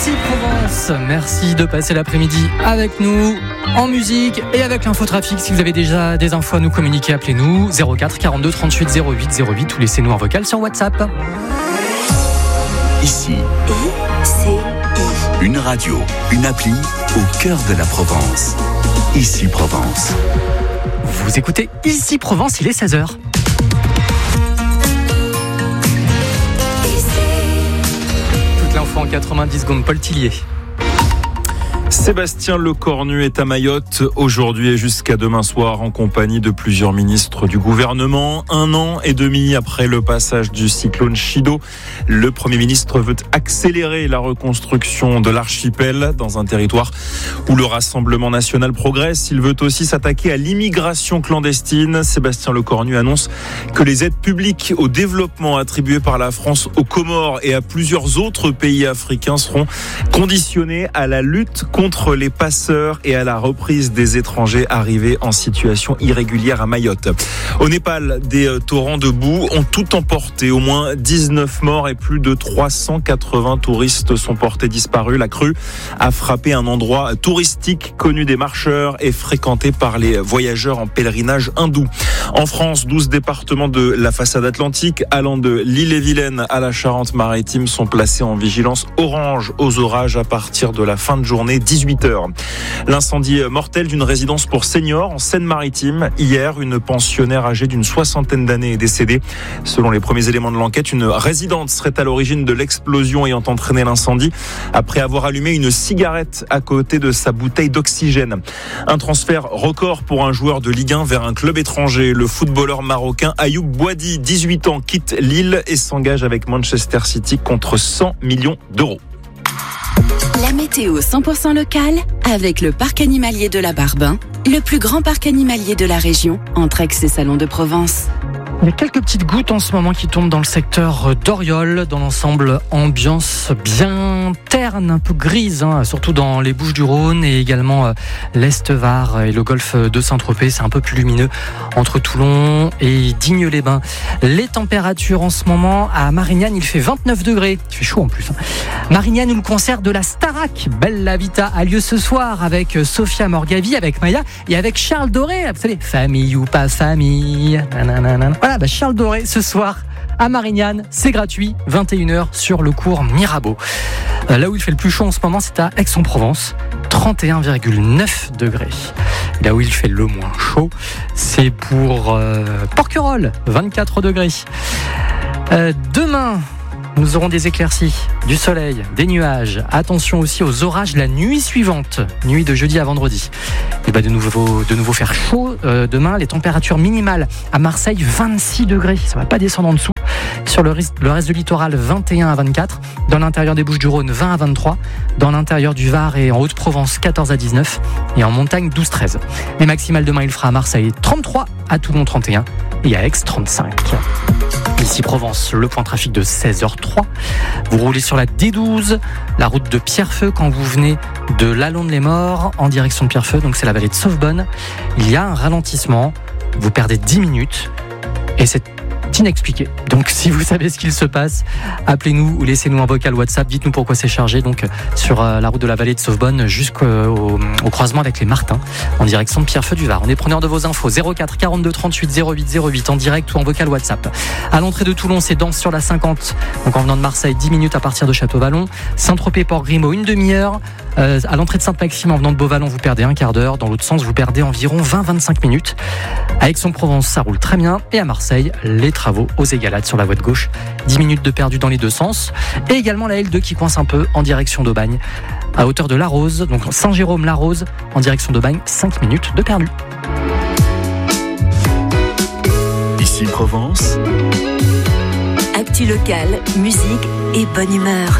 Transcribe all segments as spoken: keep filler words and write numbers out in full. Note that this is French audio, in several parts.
Ici Provence, merci de passer l'après-midi avec nous en musique et avec l'infotrafic. Si vous avez déjà des infos à nous communiquer, appelez-nous zéro quatre quarante-deux trente-huit zéro huit zéro huit ou laissez-nous un vocal sur WhatsApp. Ici, une radio, une appli au cœur de la Provence. Ici Provence. Vous écoutez Ici Provence, il est seize heures. Toute l'info en quatre-vingt-dix secondes, Paul Tillier. Sébastien Lecornu est à Mayotte aujourd'hui et jusqu'à demain soir en compagnie de plusieurs ministres du gouvernement. Un an et demi après le passage du cyclone Chido, le Premier ministre veut accélérer la reconstruction de l'archipel dans un territoire où le Rassemblement national progresse. Il veut aussi s'attaquer à l'immigration clandestine. Sébastien Lecornu annonce que les aides publiques au développement attribuées par la France aux Comores et à plusieurs autres pays africains seront conditionnées à la lutte contre contre les passeurs et à la reprise des étrangers arrivés en situation irrégulière à Mayotte. Au Népal, des torrents de boue ont tout emporté. Au moins dix-neuf morts et plus de trois cent quatre-vingts touristes sont portés disparus. La crue a frappé un endroit touristique connu des marcheurs et fréquenté par les voyageurs en pèlerinage hindou. En France, douze départements de la façade atlantique allant de l'Ille-et-Vilaine à la Charente-Maritime sont placés en vigilance orange aux orages à partir de la fin de journée, dix-huit heures. L'incendie mortel d'une résidence pour seniors en Seine-Maritime. Hier, une pensionnaire âgée d'une soixantaine d'années est décédée. Selon les premiers éléments de l'enquête, une résidente serait à l'origine de l'explosion ayant entraîné l'incendie après avoir allumé une cigarette à côté de sa bouteille d'oxygène. Un transfert record pour un joueur de Ligue un vers un club étranger. Le footballeur marocain Ayoub Boadi, dix-huit ans, quitte Lille et s'engage avec Manchester City contre cent millions d'euros. La météo cent pour cent locale avec le parc animalier de la Barbin, le plus grand parc animalier de la région, entre Aix et Salon de Provence. Il y a quelques petites gouttes en ce moment qui tombent dans le secteur d'Oriol. Dans l'ensemble, ambiance bien terne, un peu grise, hein, surtout dans les Bouches-du-Rhône et également euh, l'Est-Var et le golfe de Saint-Tropez. C'est un peu plus lumineux entre Toulon et Digne-les-Bains. Les températures en ce moment à Marignane, il fait vingt-neuf degrés. Il fait chaud en plus. Hein. Marignane où le concert de la Starac, Bella Vita, a lieu ce soir avec Sophia Morgavi, avec Maya et avec Charles Doré. Vous savez, famille ou pas famille. Nanana. Voilà. Bah Charles Doré ce soir à Marignane, c'est gratuit, vingt et une heures sur le cours Mirabeau. Euh, là où il fait le plus chaud en ce moment, c'est à Aix-en-Provence, trente et un virgule neuf degrés. Là où il fait le moins chaud, c'est pour euh, Porquerolles, vingt-quatre degrés. Euh, demain, nous aurons des éclaircies, du soleil, des nuages. Attention aussi aux orages la nuit suivante, nuit de jeudi à vendredi. Et bah de nouveau, de nouveau faire chaud euh, demain. Les températures minimales à Marseille, vingt-six degrés. Ça va pas descendre en dessous. Sur le reste, le reste du littoral, vingt et un à vingt-quatre. Dans l'intérieur des Bouches-du-Rhône, vingt à vingt-trois. Dans l'intérieur du Var et en Haute-Provence, quatorze à dix-neuf. Et en montagne, douze à treize. Les maximales demain, il fera à Marseille trente-trois, à Toulon trente et un et à Aix trente-cinq. Ici Provence, le point trafic de seize heures trois. Vous roulez sur la D douze, la route de Pierrefeu quand vous venez de Lalonde-les-Morts en direction de Pierrefeu, donc c'est la vallée de Sauvebonne. Il y a un ralentissement, vous perdez dix minutes et c'est inexpliqué. Donc si vous savez ce qu'il se passe, appelez-nous ou laissez-nous un vocal WhatsApp, dites-nous pourquoi c'est chargé donc sur euh, la route de la vallée de Sauvebonne jusqu'au au, au croisement avec les Martins en direction de Pierrefeu du Var. On est preneur de vos infos, zéro quatre quarante-deux trente-huit zéro huit zéro huit en direct ou en vocal WhatsApp. À l'entrée de Toulon, c'est Danse sur la cinquante, donc en venant de Marseille, dix minutes à partir de Château-Vallon. Saint-Tropez, Port-Grimaud, une demi-heure. Euh, à l'entrée de Sainte-Maxime, en venant de Beauvallon, vous perdez un quart d'heure. Dans l'autre sens, vous perdez environ vingt à vingt-cinq minutes. À Aix-en-Provence, ça roule très bien. Et à Marseille, les travaux aux Égalades sur la voie de gauche. dix minutes de perdu dans les deux sens. Et également la L deux qui coince un peu en direction d'Aubagne. À hauteur de La Rose, donc Saint-Jérôme-La Rose, en direction d'Aubagne, cinq minutes de perdu. Ici Provence. Actu locale, musique et bonne humeur.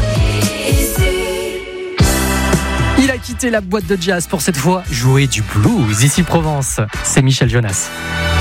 Il a quitté la boîte de jazz pour cette fois jouer du blues. Ici Provence, c'est Michel Jonas.